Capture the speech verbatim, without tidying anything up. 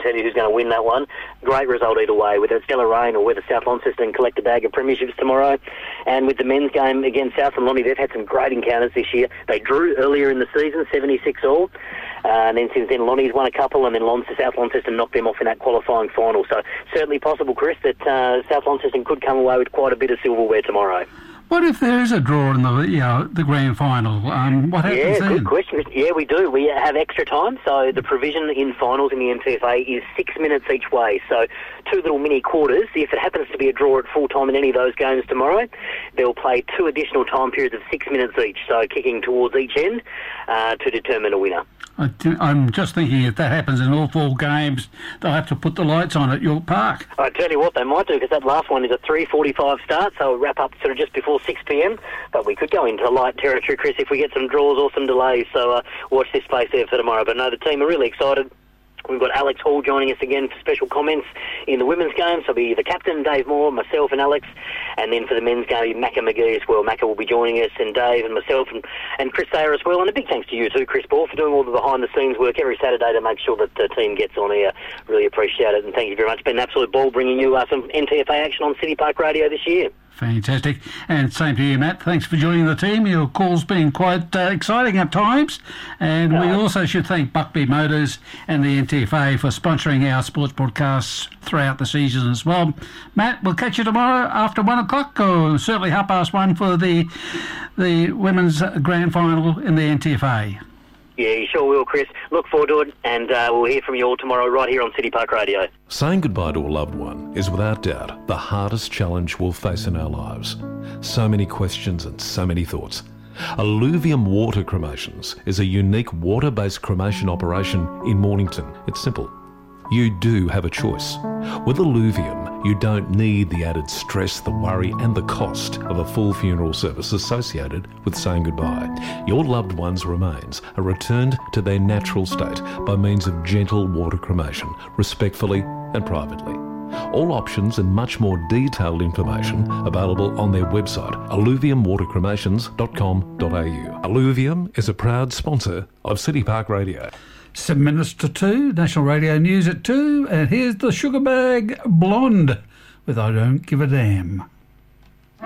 tell you who's going to win that one. Great result either way, whether it's Stella Rain or whether South Launceston collect a bag of premierships tomorrow. And with the men's game against South and Lonnie, they've had some great encounters this year. They drew earlier in the season, seventy-six all. Uh, and then since then, Lonnie's won a couple, and then Lon- South Launceston knocked them off in that qualifying final. So certainly possible, Chris, that uh, South Launceston could come away with quite a bit of silverware tomorrow. What if there is a draw in the you know, the grand final? Um, what happens yeah, then? Good question. Yeah, we do. We have extra time. So the provision in finals in the N T F A is six minutes each way. So two little mini quarters. If it happens to be a draw at full time in any of those games tomorrow, they'll play two additional time periods of six minutes each. So kicking towards each end uh, to determine a winner. I th- I'm just thinking if that happens in all four games, they'll have to put the lights on at York Park. I tell you what, they might do, because that last one is a three forty-five start, so we'll wrap up sort of just before six p.m. But we could go into light territory, Chris, if we get some draws or some delays. So uh, watch this space there for tomorrow. But no, the team are really excited. We've got Alex Hall joining us again for special comments in the women's game. So it'll be the captain, Dave Moore, myself and Alex. And then for the men's game, Macca McGee as well. Macca will be joining us, and Dave and myself and, and Chris Sayer as well. And a big thanks to you too, Chris Ball, for doing all the behind-the-scenes work every Saturday to make sure that the team gets on air. Really appreciate it, and thank you very much. It's been an absolute ball bringing you uh, some N T F A action on City Park Radio this year. Fantastic. And same to you, Matt. Thanks for joining the team. Your call's been quite uh, exciting at times. And we also should thank Buckby Motors and the N T F A for sponsoring our sports broadcasts throughout the season as well. Matt, we'll catch you tomorrow after one o'clock, or certainly half past one for the the women's grand final in the N T F A. Yeah, you sure will, Chris. Look forward to it, and uh, we'll hear from you all tomorrow right here on City Park Radio. Saying goodbye to a loved one is without doubt the hardest challenge we'll face in our lives. So many questions and so many thoughts. Alluvium Water Cremations is a unique water-based cremation operation in Mornington. It's simple. You do have a choice. With Alluvium, you don't need the added stress, the worry and the cost of a full funeral service associated with saying goodbye. Your loved one's remains are returned to their natural state by means of gentle water cremation, respectfully and privately. All options and much more detailed information available on their website, alluvium water cremations dot com dot a u. Alluvium is a proud sponsor of City Park Radio. Seven minutes to two, National Radio News at two, and here's the Sugar Bag Blonde with I Don't Give a Damn.